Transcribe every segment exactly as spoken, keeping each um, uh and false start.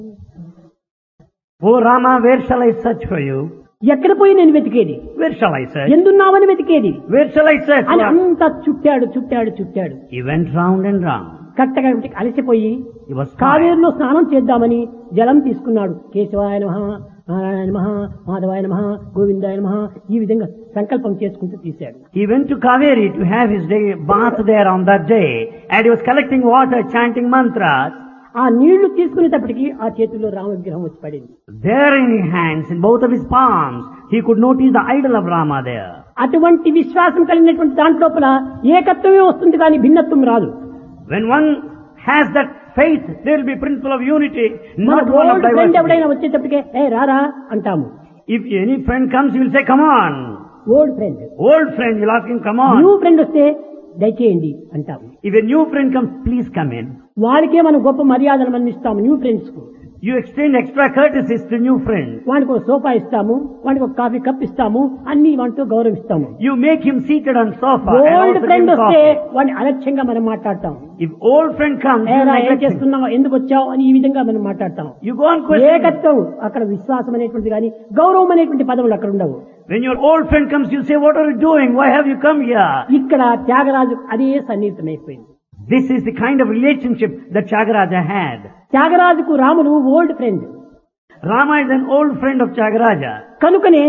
Oh Rama, where shall I search for you? ఎక్కడ పోయి నేను వెతికేది, Where shall I search? ఎందున్నావని వెతికేది Where shall I search? అని అంతా చుట్టాడు చుట్టాడు చుట్టాడు. He went round and round. కట్టగా అలసిపోయి He was tired. కావేరులో స్నానం చేద్దామని జలం తీసుకున్నాడు. కేశవాయ నమః, నారాయణ నమః, మాధవాయ నమః, గోవిందాయ నమః, ఈ విధంగా సంకల్పం చేసుకుంటూ తీశాడు. He went to Kaveri to have his day bath there on that day, and he was collecting water, chanting mantras. ఆ నీళ్లు తీసుకునేటప్పటికి ఆ చేతుల్లో రామ విగ్రహం వచ్చి పడింది. There in his hands, in both of his palms, he could notice the idol of Rama there. అటువంటి విశ్వాసం కలిగినటువంటి దాంట్లోపల ఏకత్వమే వస్తుంది కానీ భిన్నత్వం రాదు. When one has that faith, there will be principle of unity, మన not one of old friend ఎవడైనా diversity. వచ్చేటప్పటికే ఏ రారా అంటాము. If any friend comes, he will say, come on. Old friend. Old friend, you'll ask him, come new on. Friend వస్తే దయచేయండి అంటాము. If a new friend comes, please come in. వారికే మనం గొప్ప మర్యాదలు మనం ఇస్తాము న్యూ ఫ్రెండ్స్ కు. You extend extra courtesies to new friends. వాడికి ఒక సోఫా ఇస్తాము, వాడికి ఒక కాఫీ కప్ ఇస్తాము, అన్ని వాటితో గౌరవిస్తాము. You make him seated on sofa and old also friend give him వస్తే coffee. వాడిని అలక్ష్యంగా మనం మాట్లాడతాం. If old friend comes, you ఏరా ఏం neglect him. చేస్తున్నావు, ఎందుకు వచ్చావు అని ఈ విధంగా మనం మాట్లాడతాం. You go on questioning. ఏకత్వం అక్కడ విశ్వాసం అనేటువంటిది కానీ గౌరవం అనేటువంటి పదములు అక్కడ ఉండవు. When your old friend comes, you say, what are you doing? Why have you come here? ఇక్కడ త్యాగరాజు అదే సన్నిహితమైపోయింది. This is the kind of relationship that Tyagaraja had. త్యాగరాజుకు రాముడు old friend Rama is an old friend of Tyagaraja. కనుకనే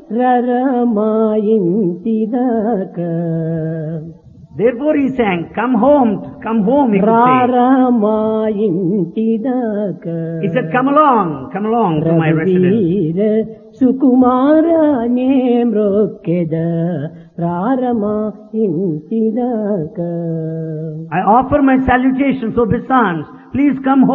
రరమాయింటిదాకా Therefore he sang, come home, come home, he could say. రారమాయింటిదాకా He said, come along, come along to my residence. రఘువీర సుకుమారనే మ్రొక్కెద రారమా ఇంటిదాకా. I offer my salutations, obeisance. Please come home.